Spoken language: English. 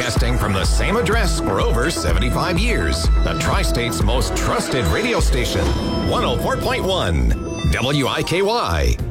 Broadcasting from the same address for over 75 years. The Tri-State's most trusted radio station. 104.1 WIKY.